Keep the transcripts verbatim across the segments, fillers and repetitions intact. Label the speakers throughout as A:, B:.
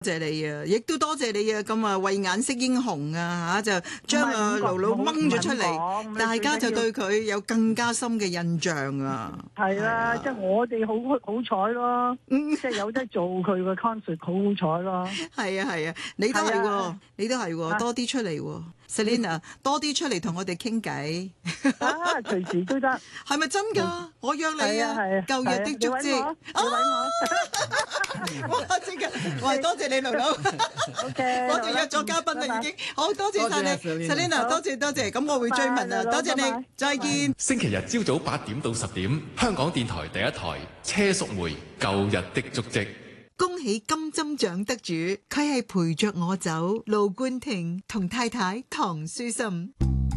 A: 謝你啊，亦都多謝你啊！咁啊，慧眼識英雄啊，嚇就將啊盧盧掹咗出嚟，大家就對佢有更加深嘅印象啊！
B: 係啦，即係我哋好好彩咯，即係有得做佢個 concert，好好彩咯。
A: 係啊係啊，你都係喎，你都係喎，多啲出嚟喎 ，Selina 多啲出嚟同我哋傾偈。
B: 啊，隨時都得。
A: 係咪真㗎？我約你啊！舊日的足跡。
B: 你揾我。
A: 哇！即刻，我係多謝你盧盧。
B: O K，
A: 我哋約咗嘉賓啦，已經好多謝晒你 ，Selina，多謝多謝。咁我會追問啊，多謝你，再見。
C: 星期日朝早八點到十點，香港電台第一台車淑梅《舊日的足跡》。
A: 恭喜金針獎得主，佢係陪着我走，盧冠廷同太太唐書心。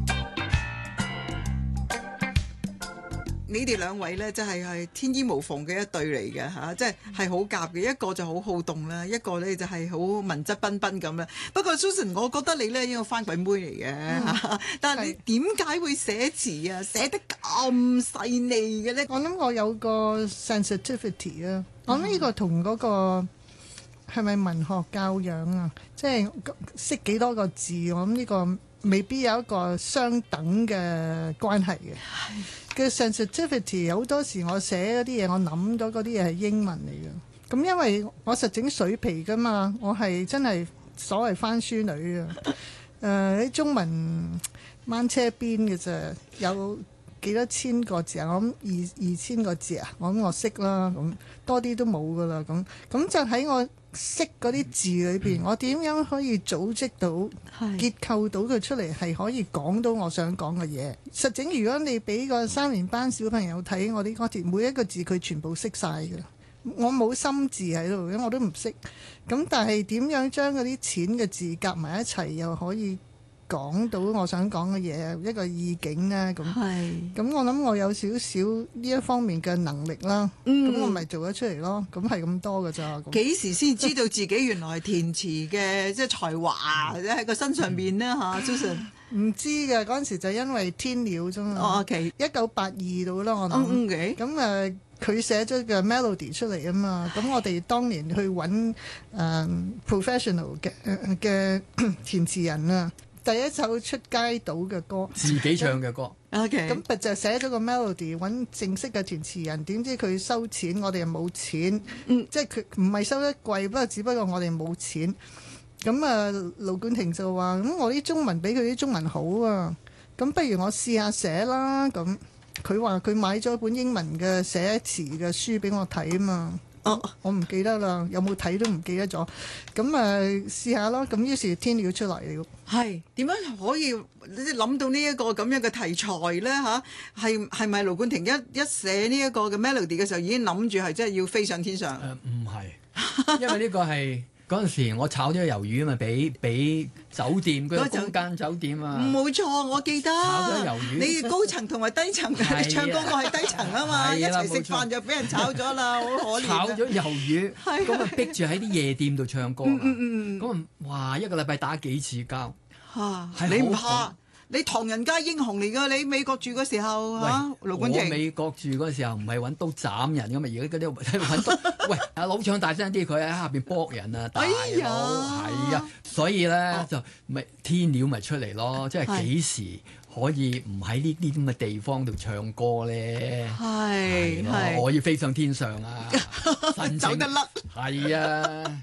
A: 你哋兩位呢，真係係天衣無縫嘅一對嚟嘅嚇，即係係好夾嘅。一個就好好動啦，一個呢就係好文質彬彬咁啦。不過 Susan，我覺得你呢應該番鬼妹嚟嘅，嗯、但係你點解會寫詞啊？寫得咁細膩嘅呢？
D: 我諗我有個 sensitivity 啊，我諗呢個同嗰個係咪文學教養啊？即係識幾多個字，我諗呢個未必有一個相等嘅關係嘅。嘅 sensitivity 好多時我寫嗰啲嘢，我諗到嗰啲嘢係英文嚟嘅。咁因為我實整水皮噶嘛，我係真係所謂翻書女啊。誒、呃，啲中文掹車邊嘅啫，有幾多千個字啊？我諗二二千個字啊，我諗我識啦。咁多啲都冇噶啦。咁咁就喺我識嗰啲字裏邊，我點樣可以組織到、結構到佢出嚟，係可以講到我想講嘅嘢。實整如果你俾個三年班小朋友睇我啲歌詞，每一個字佢全部識晒㗎。我冇心字喺度，咁我都唔識。咁但係點樣將嗰啲淺嘅字夾埋一齊，又可以講到我想講嘅嘢，一個意境呢？咁咁我諗我有少少呢一方面嘅能力啦，咁、嗯、我咪做得出嚟咯。咁係咁多㗎咋？
A: 幾時先知道自己原來填詞嘅即係才華喺個身上邊呢？嚇，Susan
D: 唔知嘅嗰陣時就因為天鳥啫嘛。
A: 哦 OK，
D: 一九八二度啦，我諗。咁誒，佢寫咗個 melody 出嚟啊嘛。咁我哋當年去揾誒、呃、professional 嘅嘅填詞人啊。第一首出街島嘅歌，
E: 自己唱嘅歌。
A: OK，
D: 咁咪就寫咗個 melody，揾正式嘅填詞人。點知佢收錢，我哋又冇錢。嗯，即係佢唔係收得貴，不過只不過我哋冇錢。咁啊，盧冠廷就話：咁我啲中文比佢啲中文好啊，咁不如我試下寫啦。咁佢話佢買咗本英文嘅寫詞嘅書俾我睇啊嘛。哦，我唔記得啦，有冇睇都唔記得咗。咁啊，試下咯。咁於是天鳥出嚟了。
A: 係點樣可以諗到呢一個咁樣嘅題材咧？嚇，係係咪盧冠廷一一寫呢一個嘅 melody 嘅時候已經諗住係真係要飛上天上？
E: 誒唔係，因為呢個係嗰陣時我炒咗魷魚啊嘛，俾俾酒店嗰個間酒店啊。
A: 冇錯，我記得。炒
E: 咗魷魚，
A: 你高層同埋低層，你唱歌我係低層啊嘛，一齊食飯就俾人炒咗啦，好可憐。
E: 炒咗魷魚，咁啊逼住喺啲夜店度唱歌。嗯嗯嗯。咁啊，哇！一個禮拜打幾次交。嚇！
A: 你唔怕？你唐人街英雄嚟噶，你美國住嗰時候嚇，盧冠廷。
E: 我美國住嗰時候唔係揾刀斬人噶嘛，而家嗰啲揾刀。喂，阿佬唱大聲啲，佢喺下邊搏人啊！大佬係啊，所以咧就咪天鳥咪出嚟咯，即係幾時可以唔喺呢啲咁嘅地方度唱歌咧？係係，可以飛上天上啊！走得甩。係啊。